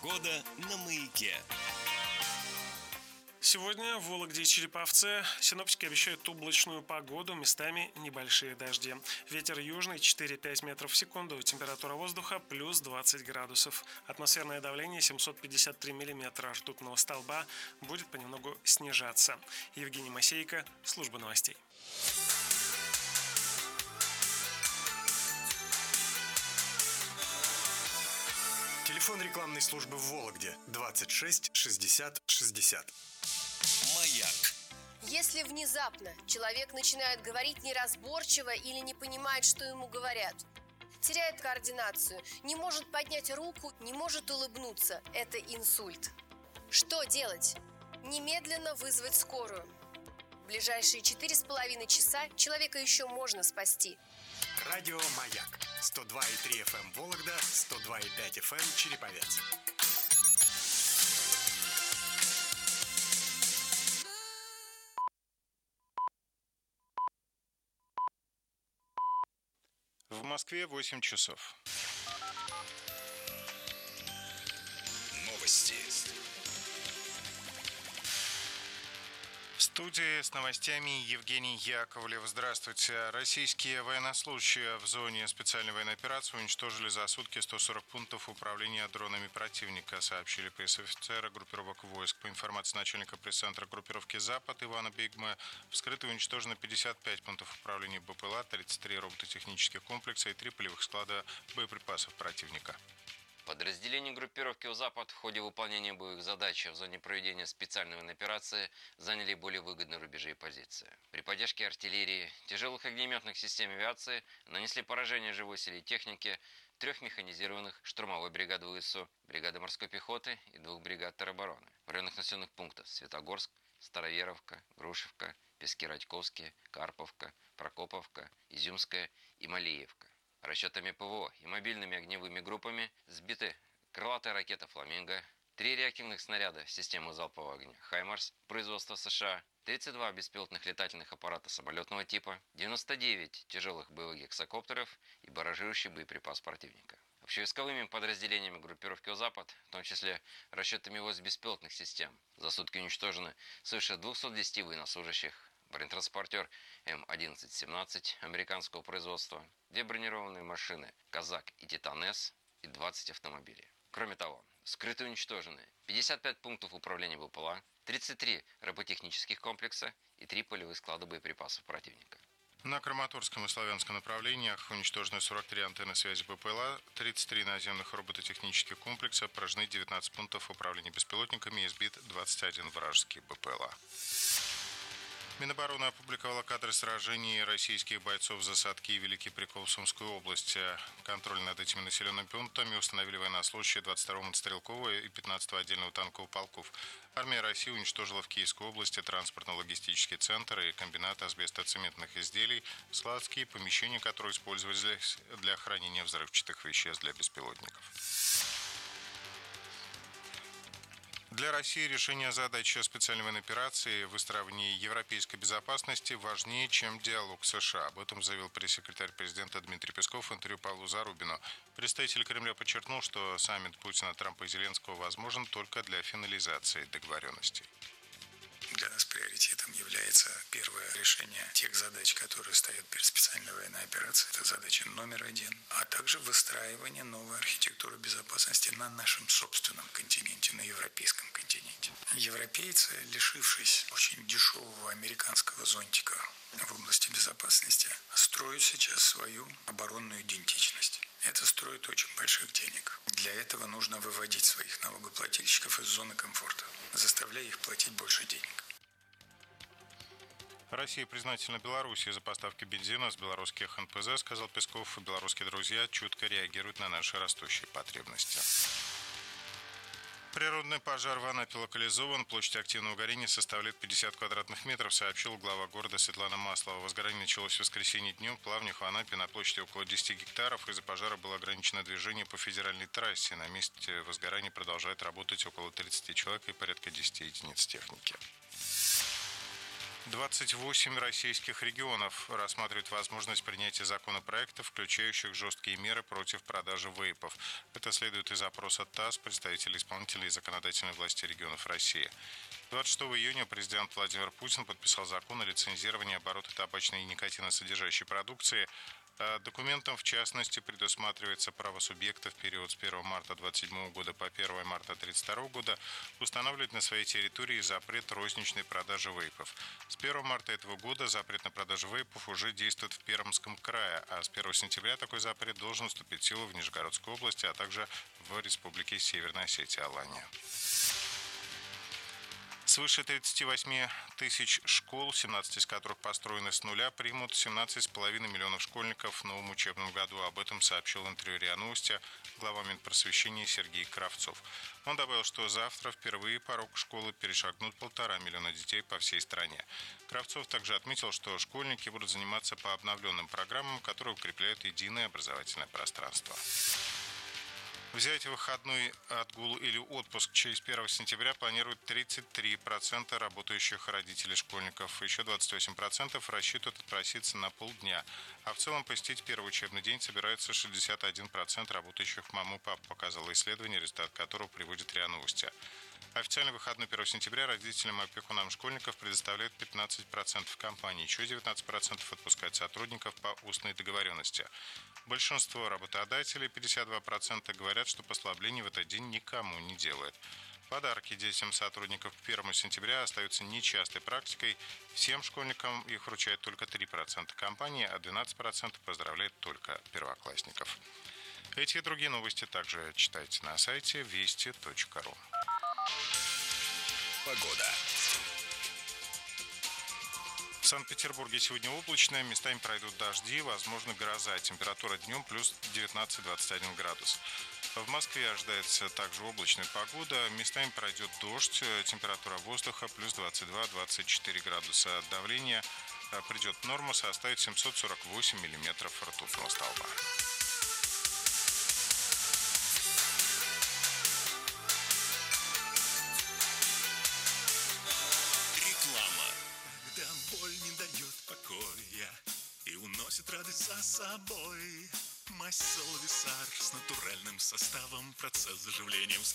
Погода на маяке. Сегодня в Вологде и Череповце синоптики обещают облачную погоду, местами небольшие дожди. Ветер южный 4-5 метров в секунду, температура воздуха плюс 20 градусов. Атмосферное давление 753 миллиметра ртутного столба будет понемногу снижаться. Евгений Масейко, служба новостей. Телефон рекламной службы в Вологде 26 60 60. Маяк. Если внезапно человек начинает говорить неразборчиво или не понимает, что ему говорят, теряет координацию, не может поднять руку, не может улыбнуться, это инсульт. Что делать? Немедленно вызвать скорую. В ближайшие 4,5 часа человека еще можно спасти. Радио «Маяк». 102,3 FM Вологда, 102,5 FM Череповец. В Москве 8 часов. Новости. В студии с новостями Евгений Яковлев. Здравствуйте. Российские военнослужащие в зоне специальной военной операции уничтожили за сутки 140 пунктов управления дронами противника, сообщили пресс-офицеры группировок войск. По информации начальника пресс-центра группировки «Запад» Ивана Бигма, вскрыто и уничтожено 55 пунктов управления БПЛА, 33 робототехнических комплекса и 3 полевых склада боеприпасов противника. Подразделения группировки «Запад» в ходе выполнения боевых задач в зоне проведения специальной военной операции заняли более выгодные рубежи и позиции. При поддержке артиллерии, тяжелых огнеметных систем авиации нанесли поражение живой силе и техники 3 механизированных штурмовой бригады ВСУ, бригады морской пехоты и 2 бригад теробороны. В районах населенных пунктов Светогорск, Староверовка, Грушевка, Пески-Радьковские, Карповка, Прокоповка, Изюмская и Малеевка. Расчетами ПВО и мобильными огневыми группами сбиты крылатая ракета «Фламинго», 3 реактивных снаряда системы залпового огня «Хаймарс» производства США, 32 беспилотных летательных аппарата самолетного типа, 99 тяжелых боевых гексакоптеров и барражирующий боеприпас противника. Общевойсковыми подразделениями группировки «Запад», в том числе расчетами войск беспилотных систем, за сутки уничтожены свыше 210 военнослужащих, бронетранспортер М-1117 американского производства, 2 бронированные машины «Казак» и «Титан-С» и 20 автомобилей. Кроме того, скрыты и уничтожены 55 пунктов управления БПЛА, 33 роботехнических комплекса и 3 полевых склада боеприпасов противника. На Краматорском и Славянском направлениях уничтожены 43 антенны связи БПЛА, 33 наземных робототехнических комплекса, поражены 19 пунктов управления беспилотниками и сбит 21 вражеский БПЛА. Минобороны опубликовала кадры сражений российских бойцов в Засадке и Великий Прикол в Сумской области. Контроль над этими населенными пунктами установили военнослужащие 22-го мотострелкового и 15-го отдельного танкового полков. Армия России уничтожила в Киевской области транспортно-логистический центр и комбинат асбестоцементных изделий, складские помещения, которые использовались для хранения взрывчатых веществ для беспилотников. Для России решение задачи специальной военной операции в выстраивании европейской безопасности важнее, чем диалог с США. Об этом заявил пресс-секретарь президента Дмитрий Песков в интервью Павлу Зарубину. Представитель Кремля подчеркнул, что саммит Путина, Трампа и Зеленского возможен только для финализации договоренностей. Для нас приоритетом является первое решение тех задач, которые стоят перед специальной военной операцией. Это задача номер 1. А также выстраивание новой архитектуры безопасности на нашем собственном континенте, на европейском континенте. Европейцы, лишившись очень дешевого американского зонтика в области безопасности, строят сейчас свою оборонную идентичность. Это стоит очень больших денег. Для этого нужно выводить своих налогоплательщиков из зоны комфорта, заставляя их платить больше денег. Россия признательна Беларуси за поставки бензина с белорусских НПЗ, сказал Песков. Белорусские друзья чутко реагируют на наши растущие потребности. Природный пожар в Анапе локализован. Площадь активного горения составляет 50 квадратных метров, сообщила глава города Светлана Маслова. Возгорание началось в воскресенье днем в Плавнях в Анапе на площади около 10 гектаров. Из-за пожара было ограничено движение по федеральной трассе. На месте возгорания продолжает работать около 30 человек и порядка 10 единиц техники. 28 российских регионов рассматривают возможность принятия законопроектов, включающих жесткие меры против продажи вейпов. Это следует из опроса ТАСС представителей исполнителей и законодательной власти регионов России. 26 июня президент Владимир Путин подписал закон о лицензировании оборота табачной и никотиносодержащей продукции. Документом, в частности, предусматривается право субъекта в период с 1 марта 2027 года по 1 марта 1932 года устанавливать на своей территории запрет розничной продажи вейпов. С 1 марта этого года запрет на продажу вейпов уже действует в Пермском крае, а с 1 сентября такой запрет должен вступить в силу в Нижегородской области, а также в Республике Северная Осетия и Алания. Свыше 38 тысяч школ, 17 из которых построены с нуля, примут 17,5 миллионов школьников в новом учебном году. Об этом сообщил в интервью РИА Новости глава Минпросвещения Сергей Кравцов. Он добавил, что завтра впервые порог школы перешагнут 1,5 миллиона детей по всей стране. Кравцов также отметил, что школьники будут заниматься по обновленным программам, которые укрепляют единое образовательное пространство. Взять выходной отгул или отпуск через 1 сентября планируют 33% работающих родителей школьников. Еще 28% рассчитывают отпроситься на полдня. А в целом посетить первый учебный день собираются 61% работающих мам и пап, показало исследование, результат которого приводит РИА Новости. Официальный выходной 1 сентября родителям и опекунам школьников предоставляют 15% компаний. Еще 19% отпускают сотрудников по устной договоренности. Большинство работодателей, 52%, говорят, что послабление в этот день никому не делает. Подарки детям сотрудников к 1 сентября остаются нечастой практикой. Всем школьникам их вручают только 3% компаний, а 12% поздравляют только первоклассников. Эти и другие новости также читайте на сайте вести.ру. Погода. В Санкт-Петербурге сегодня облачно, местами пройдут дожди, возможно гроза. Температура днем плюс 19-21 градус. В Москве ожидается также облачная погода, местами пройдет дождь, температура воздуха плюс 22-24 градуса. Давление придет в норму, составит 748 миллиметров ртутного столба. Когда боль не дает покоя и уносит радость за собой, мазь Солвисар с натуральным составом процесс заживления